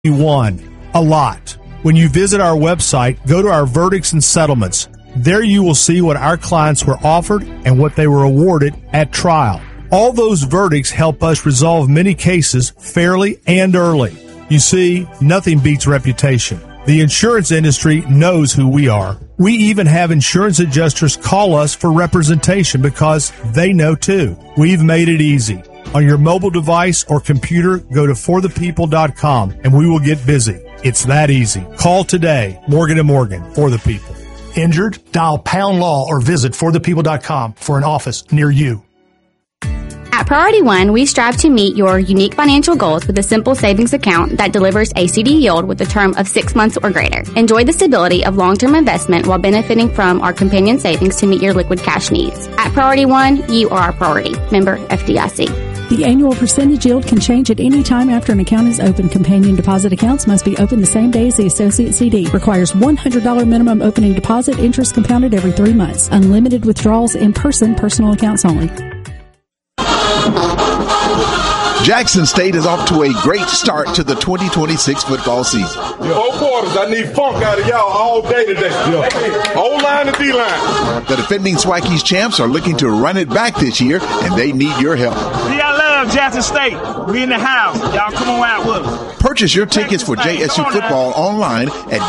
You won a lot. When you visit our website, go to our verdicts and settlements. There you will see what our clients were offered and what they were awarded at trial. All those verdicts help us resolve many cases fairly and early. You see, nothing beats reputation. The insurance industry knows who we are. We even have insurance adjusters call us for representation because they know too. We've made it easy. On your mobile device or computer, go to forthepeople.com and we will get busy. It's that easy. Call today. Morgan & Morgan, for the people. Injured? Dial pound law or visit forthepeople.com for an office near you. At Priority One, we strive to meet your unique financial goals with a simple savings account that delivers a CD yield with a term of 6 months or greater. Enjoy the stability of long-term investment while benefiting from our companion savings to meet your liquid cash needs. At Priority One, you are our priority. Member FDIC. The annual percentage yield can change at any time after an account is open. Companion deposit accounts must be opened the same day as the associate CD. Requires $100 minimum opening deposit. Interest compounded every 3 months. Unlimited withdrawals in person. Personal accounts only. Jackson State is off to a great start to the 2026 football season. 4 quarters, I need funk out of y'all all day today. O-line and D-line. The defending SWAC East champs are looking to run it back this year, and they need your help. I love Jackson State. We in the house. Y'all come on out with us. Purchase your tickets for JSU football online at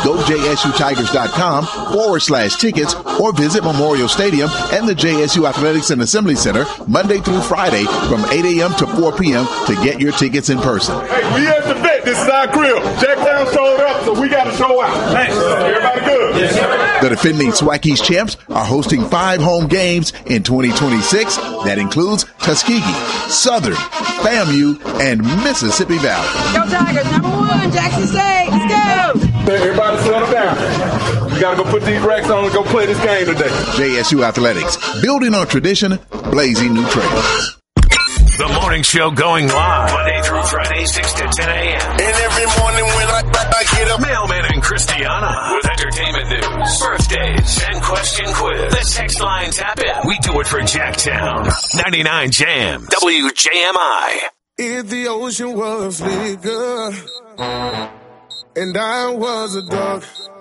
gojsutigers.com/tickets or visit Memorial Stadium and the JSU Athletics and Assembly Center Monday through Friday from 8 a.m. to 4 p.m. to get your tickets in person. Hey, we at the vet. This is our crib. Jacktown showed up, so we got to show out. Thanks. Everybody good? Yes, sir. The defending SWAC East champs are hosting 5 home games in 2026. That includes Tuskegee, Southern, FAMU, and Mississippi Valley. Go Tigers, number 1, Jackson State. Let's go. Everybody settle down. We got to go put these racks on and go play this game today. JSU Athletics, building on tradition, blazing new trails. The morning show going live Monday through Friday, 6 to 10 a.m. And every morning when I get up, Mailman and Christiana with entertainment news, birthdays, and question quiz. The text line tap in. We do it for Jacktown. 99 Jam, WJMI. if the ocean was bigger and I was a dog,